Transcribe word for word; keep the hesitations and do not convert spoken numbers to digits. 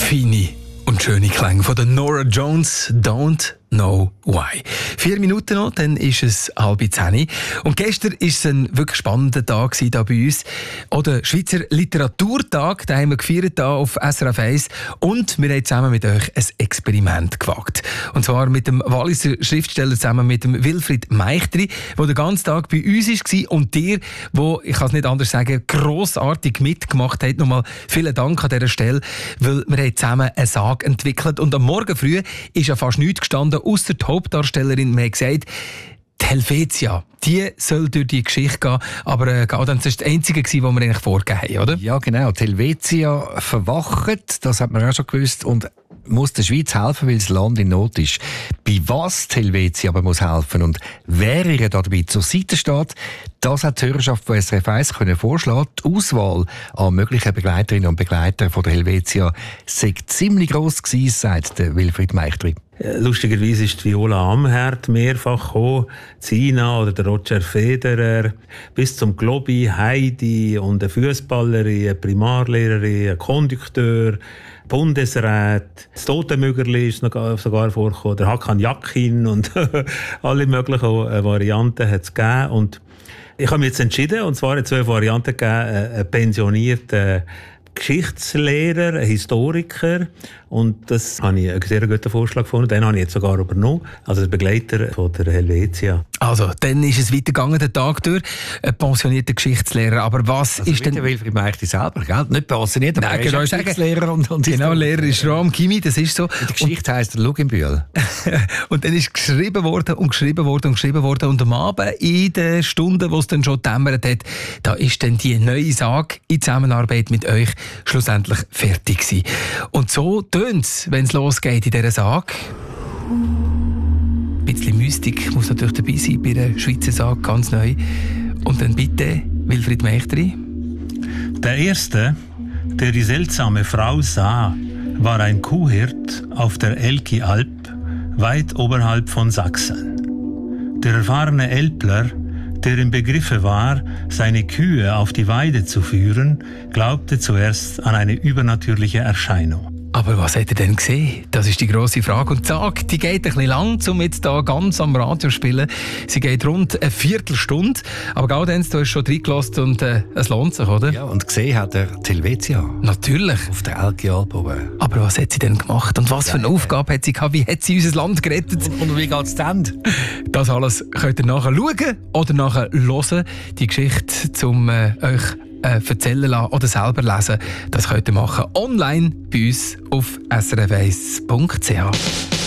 Feine und schöne Klänge von der Norah Jones, Don't Know Why. Vier Minuten noch, dann ist es halb zehn. Und gestern war es ein wirklich spannender Tag hier bei uns. Auch der Schweizer Literaturtag, den haben wir gefeiert hier auf S R F eins. Und wir haben zusammen mit euch ein Experiment gewagt. Und zwar mit dem Walliser Schriftsteller zusammen mit dem Wilfried Meichtri, der den ganzen Tag bei uns war. Und dir, der, ich kann es nicht anders sagen, grossartig mitgemacht hat. Nochmal vielen Dank an dieser Stelle, weil wir haben zusammen eine Sage entwickelt. Und am Morgen früh ist ja fast nichts gestanden, ausser die Hauptdarstellerin. Wir haben gesagt, die Helvetia, die soll durch die Geschichte gehen, aber äh, das war das Einzige, was wir eigentlich vorgegeben haben, oder? Ja, genau. Die Helvetia verwacht, das hat man auch schon gewusst, und muss der Schweiz helfen, weil das Land in Not ist. Bei was die Helvetia aber muss helfen und wer ihr dabei zur Seite steht, das hat die Hörerschaft von S R F eins können vorschlagen. Die Auswahl an möglichen Begleiterinnen und Begleitern von der Helvetia sei ziemlich gross gewesen, sagt der Wilfried Meichtri. Lustigerweise ist Viola Amherd mehrfach gekommen, Zina oder der Roger Federer, bis zum Globi, Heidi und eine Fußballerin, eine Primarlehrerin, ein Kondukteur, Bundesrat, das Totenmüggerli ist noch sogar vorgekommen, der Hakan Yakin und alle möglichen Varianten hat es gegeben. Und ich habe mich jetzt entschieden, und zwar in zwei Varianten gegeben, einen pensionierten Geschichtslehrer, ein Historiker, und das habe ich einen sehr guten Vorschlag gefunden. Den habe ich jetzt sogar übernommen, also der Begleiter von der Helvetia. Also, dann ist es weitergegangen, der Tag durch, ein pensionierter Geschichtslehrer. Aber was also ist denn... Wilfried Meichtri selber, gell? Nicht pensioniert, aber Nein, er ist Geschichtslehrer und, und genau, Lehrer ist Ram Kimi, das ist so. Die Geschichte heisst der Luginbühl. Und dann ist geschrieben worden und geschrieben worden und geschrieben worden. Und am Abend, in den Stunden, wo es dann schon dämmert hat, da ist dann die neue Sage in Zusammenarbeit mit euch schlussendlich fertig gewesen. Und so tönt es, wenn es losgeht in dieser Sage. Ein bisschen Mystik muss natürlich dabei sein bei der Schweizer Sage, ganz neu. Und dann bitte, Wilfried Meichtri. Der Erste, der die seltsame Frau sah, war ein Kuhhirt auf der Elki-Alp, weit oberhalb von Sachsen. Der erfahrene Elbler, der im Begriffe war, seine Kühe auf die Weide zu führen, glaubte zuerst an eine übernatürliche Erscheinung. Aber was hat er denn gesehen? Das ist die grosse Frage. Und die Sage, die geht ein bisschen lang, um jetzt hier ganz am Radio zu spielen. Sie geht rund eine Viertelstunde. Aber Gaudenz, du hast schon reingelassen und äh, es lohnt sich, oder? Ja, und gesehen hat er die Helvetia. Natürlich. Auf der Elki-Alp oben. Aber was hat sie denn gemacht? Und was ja, für eine Aufgabe hat sie gehabt? Wie hat sie unser Land gerettet? Und, und wie geht es dann? Das alles könnt ihr nachher schauen oder nachher hören. Die Geschichte, um äh, euch Äh, erzählen lassen oder selber lesen, das könnt ihr machen online bei uns auf s r f eins punkt c h.